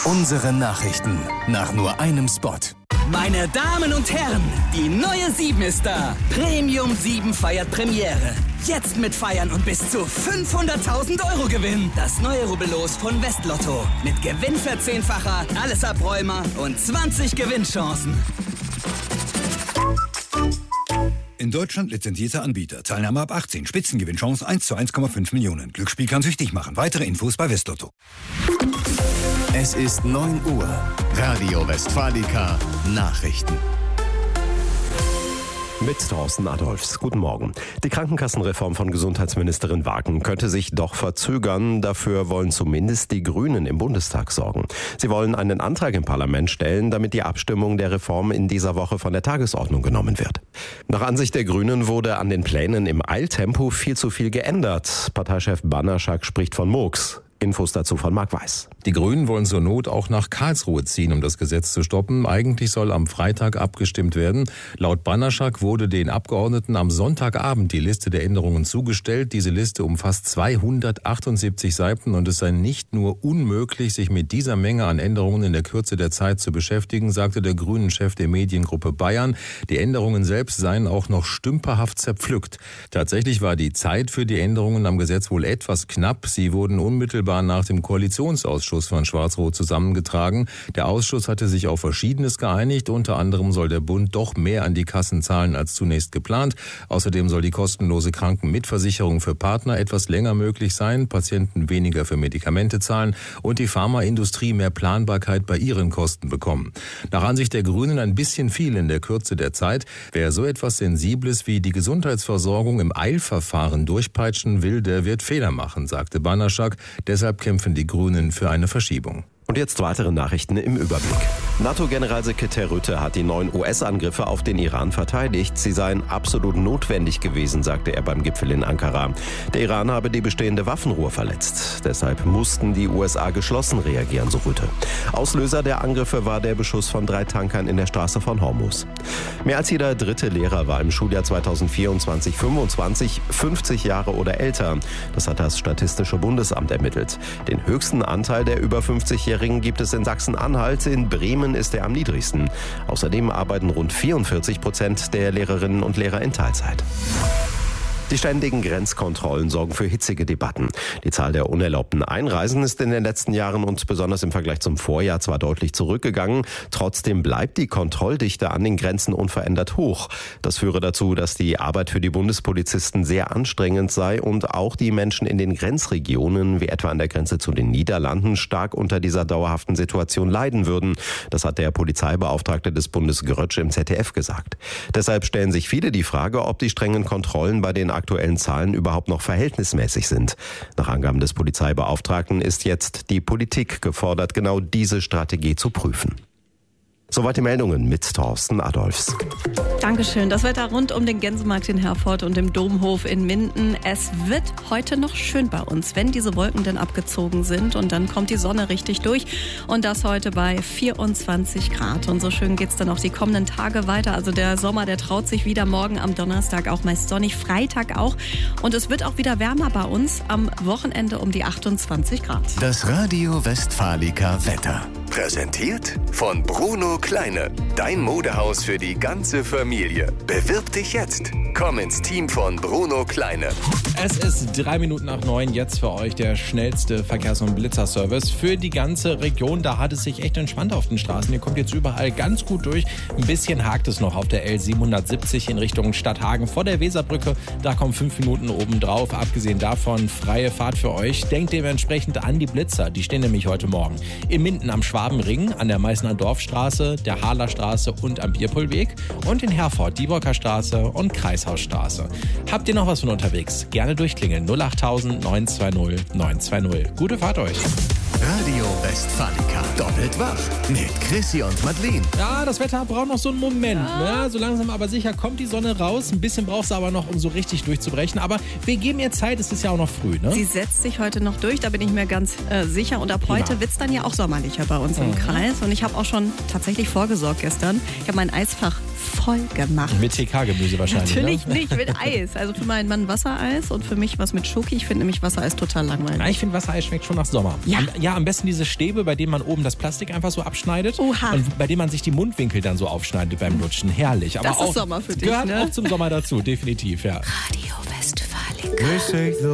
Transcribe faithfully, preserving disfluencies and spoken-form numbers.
Unsere Nachrichten nach nur einem Spot. Meine Damen und Herren, die neue sieben ist da. Premium sieben feiert Premiere. Jetzt mitfeiern und bis zu fünfhunderttausend Euro gewinnen. Das neue Rubbellos von Westlotto. Mit Gewinnverzehnfacher, alles Abräumer und zwanzig Gewinnchancen. In Deutschland lizenzierter Anbieter. Teilnahme ab achtzehn. Spitzengewinnchance eins zu eins Komma fünf Millionen. Glücksspiel kann süchtig machen. Weitere Infos bei Westlotto. Es ist neun Uhr. Radio Westfalica Nachrichten. Mit Thorsten Adolfs. Guten Morgen. Die Krankenkassenreform von Gesundheitsministerin Wagen könnte sich doch verzögern. Dafür wollen zumindest die Grünen im Bundestag sorgen. Sie wollen einen Antrag im Parlament stellen, damit die Abstimmung der Reform in dieser Woche von der Tagesordnung genommen wird. Nach Ansicht der Grünen wurde an den Plänen im Eiltempo viel zu viel geändert. Parteichef Banaschak spricht von Murks. Infos dazu von Marc Weiß. Die Grünen wollen zur Not auch nach Karlsruhe ziehen, um das Gesetz zu stoppen. Eigentlich soll am Freitag abgestimmt werden. Laut Banaschak wurde den Abgeordneten am Sonntagabend die Liste der Änderungen zugestellt. Diese Liste umfasst zweihundertachtundsiebzig Seiten und es sei nicht nur unmöglich, sich mit dieser Menge an Änderungen in der Kürze der Zeit zu beschäftigen, sagte der Grünen-Chef der Mediengruppe Bayern. Die Änderungen selbst seien auch noch stümperhaft zerpflückt. Tatsächlich war die Zeit für die Änderungen am Gesetz wohl etwas knapp. Sie wurden unmittelbar nach dem Koalitionsausschuss von Schwarz-Rot zusammengetragen. Der Ausschuss hatte sich auf Verschiedenes geeinigt. Unter anderem soll der Bund doch mehr an die Kassen zahlen als zunächst geplant. Außerdem soll die kostenlose Krankenmitversicherung für Partner etwas länger möglich sein, Patienten weniger für Medikamente zahlen und die Pharmaindustrie mehr Planbarkeit bei ihren Kosten bekommen. Nach Ansicht der Grünen ein bisschen viel in der Kürze der Zeit. Wer so etwas Sensibles wie die Gesundheitsversorgung im Eilverfahren durchpeitschen will, der wird Fehler machen, sagte Banaschak. Deshalb kämpfen die Grünen für eine Verschiebung. Und jetzt weitere Nachrichten im Überblick. NATO-Generalsekretär Rutte hat die neuen U S-Angriffe auf den Iran verteidigt. Sie seien absolut notwendig gewesen, sagte er beim Gipfel in Ankara. Der Iran habe die bestehende Waffenruhe verletzt. Deshalb mussten die U S A geschlossen reagieren, so Rutte. Auslöser der Angriffe war der Beschuss von drei Tankern in der Straße von Hormuz. Mehr als jeder dritte Lehrer war im Schuljahr zweitausendvierundzwanzig fünfundzwanzig fünfzig Jahre oder älter. Das hat das Statistische Bundesamt ermittelt. Den höchsten Anteil der über fünfzigjährigen gibt es in Sachsen-Anhalt. In Bremen ist er am niedrigsten. Außerdem arbeiten rund vierundvierzig Prozent der Lehrerinnen und Lehrer in Teilzeit. Die ständigen Grenzkontrollen sorgen für hitzige Debatten. Die Zahl der unerlaubten Einreisen ist in den letzten Jahren und besonders im Vergleich zum Vorjahr zwar deutlich zurückgegangen, trotzdem bleibt die Kontrolldichte an den Grenzen unverändert hoch. Das führe dazu, dass die Arbeit für die Bundespolizisten sehr anstrengend sei und auch die Menschen in den Grenzregionen, wie etwa an der Grenze zu den Niederlanden, stark unter dieser dauerhaften Situation leiden würden. Das hat der Polizeibeauftragte des Bundes Grötsch im Z D F gesagt. Deshalb stellen sich viele die Frage, ob die strengen Kontrollen bei den aktuellen Zahlen überhaupt noch verhältnismäßig sind. Nach Angaben des Polizeibeauftragten ist jetzt die Politik gefordert, genau diese Strategie zu prüfen. Soweit die Meldungen mit Thorsten Adolfs. Dankeschön. Das Wetter rund um den Gänsemarkt in Herford und im Domhof in Minden. Es wird heute noch schön bei uns, wenn diese Wolken denn abgezogen sind und dann kommt die Sonne richtig durch. Und das heute bei vierundzwanzig Grad. Und so schön geht's dann auch die kommenden Tage weiter. Also der Sommer, der traut sich wieder, morgen am Donnerstag auch meist sonnig, Freitag auch. Und es wird auch wieder wärmer bei uns am Wochenende um die achtundzwanzig Grad. Das Radio Westfalica Wetter. Präsentiert von Bruno Kleine. Dein Modehaus für die ganze Familie. Bewirb dich jetzt. Komm ins Team von Bruno Kleine. Es ist drei Minuten nach neun. Jetzt für euch der schnellste Verkehrs- und Blitzerservice für die ganze Region. Da hat es sich echt entspannt auf den Straßen. Ihr kommt jetzt überall ganz gut durch. Ein bisschen hakt es noch auf der L siebenhundertsiebzig in Richtung Stadthagen vor der Weserbrücke. Da kommen fünf Minuten oben drauf. Abgesehen davon freie Fahrt für euch. Denkt dementsprechend an die Blitzer. Die stehen nämlich heute Morgen in Minden am Schwabenring, an der Meißner Dorfstraße, der Harlerstraße und am Bierpohlweg und in Herford die Wolkerstraße und Kreishausstraße. Habt ihr noch was von unterwegs? Gerne durchklingeln. null acht neun zwei null neun zwei null. Gute Fahrt euch. Radio Westfalica. Doppelt wach. Mit Chrissy und Madeleine. Ja, das Wetter braucht noch so einen Moment. Ja. Ne? So langsam aber sicher kommt die Sonne raus. Ein bisschen braucht es aber noch, um so richtig durchzubrechen. Aber wir geben ihr Zeit, es ist ja auch noch früh. Ne? Sie setzt sich heute noch durch, da bin ich mir ganz äh, sicher. Und ab heute wird es dann ja auch sommerlicher bei uns im mhm. Kreis. Und ich habe auch schon tatsächlich vorgesorgt gestern. Ich habe mein Eisfach voll gemacht. Mit T K-Gemüse wahrscheinlich. Natürlich ne? nicht, mit Eis. Also für meinen Mann Wassereis und für mich was mit Schoki. Ich finde nämlich Wassereis total langweilig. Ja, ich finde, Wassereis schmeckt schon nach Sommer. Ja. Am, ja, am besten diese Stäbe, bei denen man oben das Plastik einfach so abschneidet. Oha. Und bei denen man sich die Mundwinkel dann so aufschneidet beim Lutschen. Herrlich. Aber Das ist auch, Sommer für dich, gehört ne? auch zum Sommer dazu, definitiv, ja. Radio Westfalica.